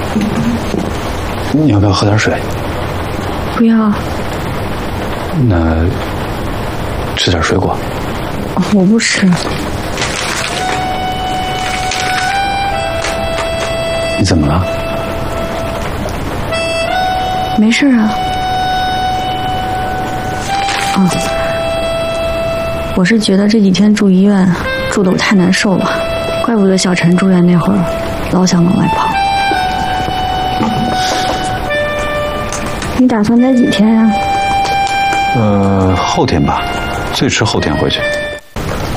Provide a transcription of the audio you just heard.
你要不要喝点水？ 不要。 那吃点水果。 我不吃。 你怎么了？ 没事啊。我是觉得这几天住医院住得我太难受了，怪不得小陈住院那会儿老想往外跑。你打算待几天呀？ 后天吧，最迟后天回去。